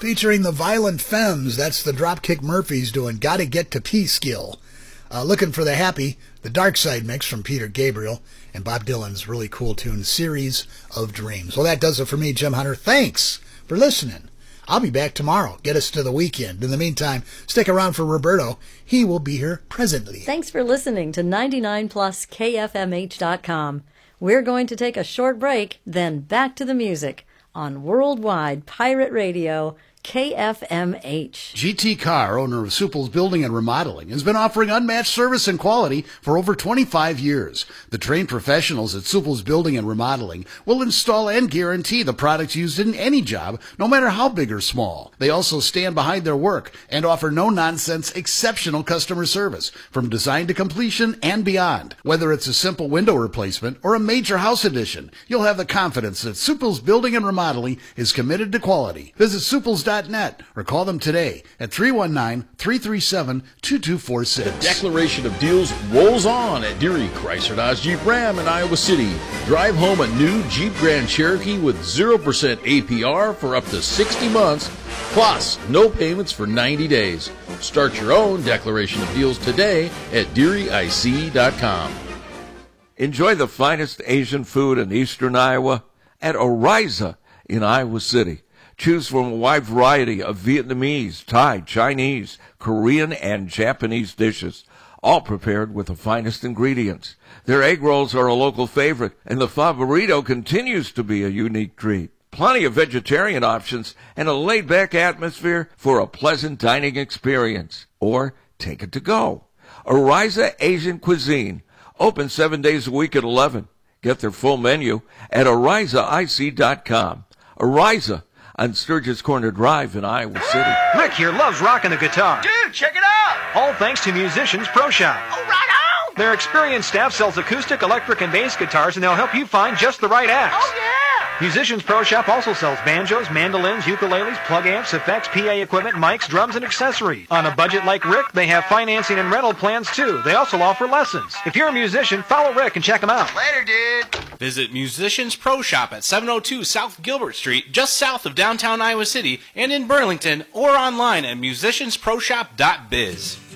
featuring the Violent Femmes. That's the Dropkick Murphys doing Gotta Get to Peekskill. Looking for the happy, the Dark Side mix from Peter Gabriel, and Bob Dylan's really cool tune, Series of Dreams. Well, that does it for me, Jim Hunter. Thanks for listening. I'll be back tomorrow. Get us to the weekend. In the meantime, stick around for Roberto. He will be here presently. Thanks for listening to 99plus KFMH.com. We're going to take a short break, then back to the music on Worldwide Pirate Radio, KFMH. GT Carr, owner of Supple's Building and Remodeling, has been offering unmatched service and quality for over 25 years. The trained professionals at Supple's Building and Remodeling will install and guarantee the products used in any job, no matter how big or small. They also stand behind their work and offer no-nonsense, exceptional customer service from design to completion and beyond. Whether it's a simple window replacement or a major house addition, you'll have the confidence that Supple's Building and Remodeling is committed to quality. Visit Supple's.net or call them today at 319-337-2246. The declaration of deals rolls on at Deary Chrysler Dodge Jeep Ram in Iowa City. Drive home a new Jeep Grand Cherokee with 0% APR for up to 60 months, plus no payments for 90 days. Start your own declaration of deals today at DearyIC.com. Enjoy the finest Asian food in eastern Iowa at Oriza in Iowa City. Choose from a wide variety of Vietnamese, Thai, Chinese, Korean, and Japanese dishes, all prepared with the finest ingredients. Their egg rolls are a local favorite, and the Favorito continues to be a unique treat. Plenty of vegetarian options and a laid-back atmosphere for a pleasant dining experience. Or take it to go. Oriza Asian Cuisine, open 7 days a week at 11. Get their full menu at OrizaIC.com. Oriza on Sturgis Corner Drive in Iowa City. Rick here loves rocking the guitar. Dude, check it out! All thanks to Musicians Pro Shop. Oh, right on! Their experienced staff sells acoustic, electric, and bass guitars, and they'll help you find just the right acts. Oh, yeah! Musicians Pro Shop also sells banjos, mandolins, ukuleles, plug amps, effects, PA equipment, mics, drums, and accessories. On a budget like Rick, they have financing and rental plans, too. They also offer lessons. If you're a musician, follow Rick and check him out. Later, dude! Visit Musicians Pro Shop at 702 South Gilbert Street, just south of downtown Iowa City, and in Burlington, or online at musiciansproshop.biz.